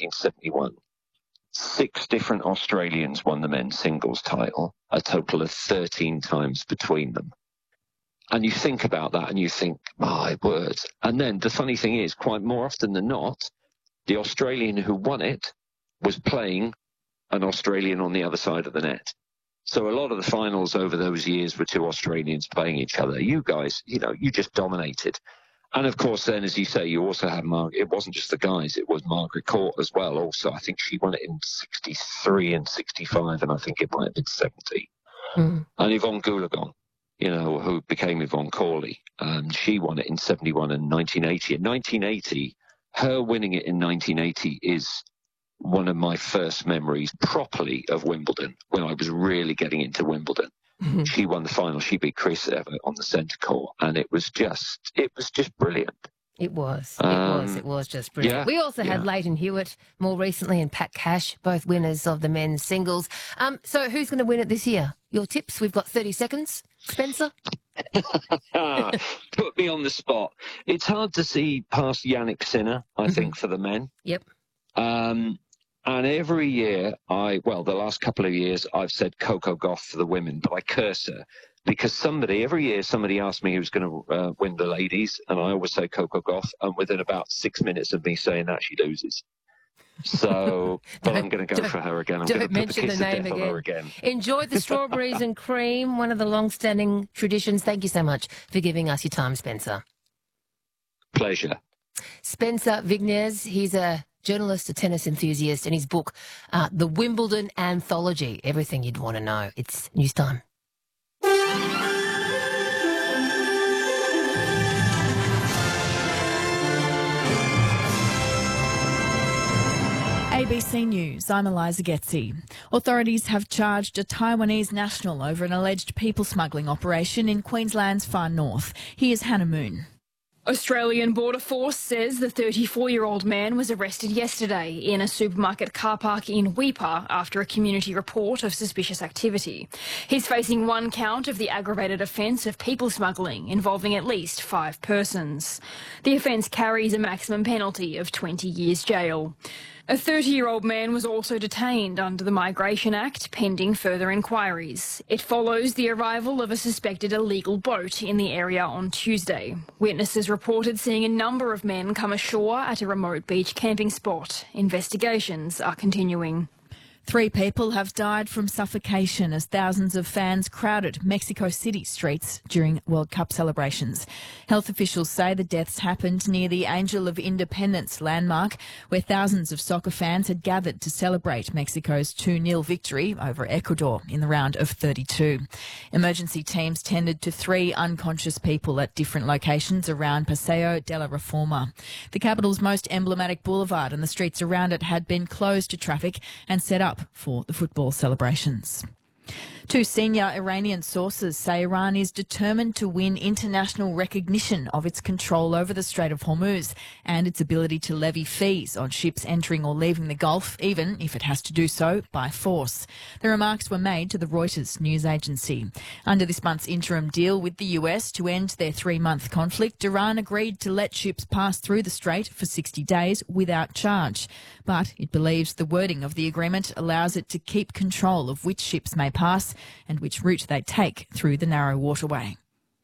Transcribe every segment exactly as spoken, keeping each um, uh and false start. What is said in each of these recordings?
nineteen seventy-one. Six different Australians won the men's singles title, a total of thirteen times between them. And you think about that and you think, my word. And then the funny thing is, quite more often than not, the Australian who won it was playing an Australian on the other side of the net. So a lot of the finals over those years were two Australians playing each other. You guys, you know, you just dominated. And of course, then, as you say, you also had Margaret. It wasn't just the guys; it was Margaret Court as well. Also, I think she won it in sixty-three and sixty-five, and I think it might have been seventy. Mm. And Yvonne Goolagong, you know, who became Yvonne Corley, and she won it in seventy-one and nineteen eighty. In nineteen eighty, her winning it in nineteen eighty is one of my first memories properly of Wimbledon, when I was really getting into Wimbledon. Mm-hmm. She won the final. She beat Chris Evert on the centre court, and it was just, it was just brilliant. It was. It um, was. It was just brilliant. Yeah, we also had yeah. Leighton Hewitt more recently and Pat Cash, both winners of the men's singles. Um, so who's going to win it this year? Your tips? We've got thirty seconds. Spencer? Put me on the spot. It's hard to see past Yannick Sinner, I mm-hmm. think, for the men. Yep. Um, and every year, I well, the last couple of years, I've said Coco Gauff for the women, but I curse her because somebody, every year, somebody asks me who's going to uh, win the ladies, and I always say Coco Gauff, and within about six minutes of me saying that, she loses. So, but I'm going to go for her again. I'm going to put the kiss of death on her again. Enjoy the strawberries and cream, one of the long-standing traditions. Thank you so much for giving us your time, Spencer. Pleasure. Spencer Vignes, he's a journalist, a tennis enthusiast, and his book, uh, The Wimbledon Anthology, everything you'd want to know. It's news time. A B C News, I'm Eliza Getzi. Authorities have charged a Taiwanese national over an alleged people smuggling operation in Queensland's far north. Here's Hannah Moon. Australian Border Force says the thirty-four-year-old man was arrested yesterday in a supermarket car park in Weipa after a community report of suspicious activity. He's facing one count of the aggravated offence of people smuggling involving at least five persons. The offence carries a maximum penalty of twenty years jail. A thirty-year-old man was also detained under the Migration Act pending further inquiries. It follows the arrival of a suspected illegal boat in the area on Tuesday. Witnesses reported seeing a number of men come ashore at a remote beach camping spot. Investigations are continuing. Three people have died from suffocation as thousands of fans crowded Mexico City streets during World Cup celebrations. Health officials say the deaths happened near the Angel of Independence landmark, where thousands of soccer fans had gathered to celebrate Mexico's two nil victory over Ecuador in the round of thirty-two. Emergency teams tended to three unconscious people at different locations around Paseo de la Reforma. The capital's most emblematic boulevard and the streets around it had been closed to traffic and set up for the football celebrations. Two senior Iranian sources say Iran is determined to win international recognition of its control over the Strait of Hormuz and its ability to levy fees on ships entering or leaving the Gulf, even if it has to do so by force. The remarks were made to the Reuters news agency. Under this month's interim deal with the U S to end their three-month conflict, Iran agreed to let ships pass through the strait for sixty days without charge. But it believes the wording of the agreement allows it to keep control of which ships may pass and which route they take through the narrow waterway.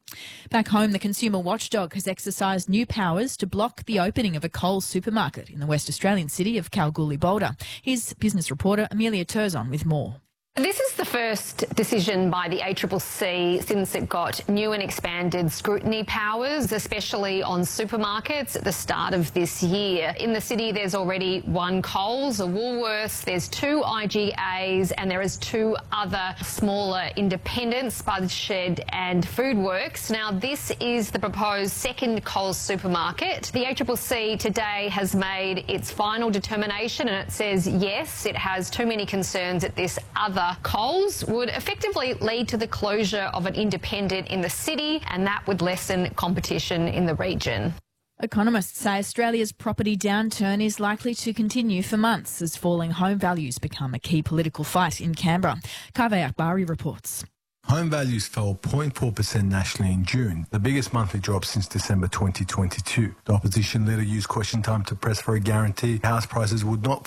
Back home, the consumer watchdog has exercised new powers to block the opening of a Coles supermarket in the West Australian city of Kalgoorlie-Boulder. Here's business reporter Amelia Turzon with more. This is the first decision by the A C C C since it got new and expanded scrutiny powers, especially on supermarkets at the start of this year. In the city, there's already one Coles, a Woolworths, there's two I G As, and there is two other smaller independents, Spuds Shed and Foodworks. Now, this is the proposed second Coles supermarket. The A C C C today has made its final determination, and it says yes, it has too many concerns at this other Coles would effectively lead to the closure of an independent in the city, and that would lessen competition in the region. Economists say Australia's property downturn is likely to continue for months as falling home values become a key political fight in Canberra. Kaveh Akbari reports. Home values fell zero point four percent nationally in June, the biggest monthly drop since December twenty twenty-two. The opposition leader used question time to press for a guarantee house prices would not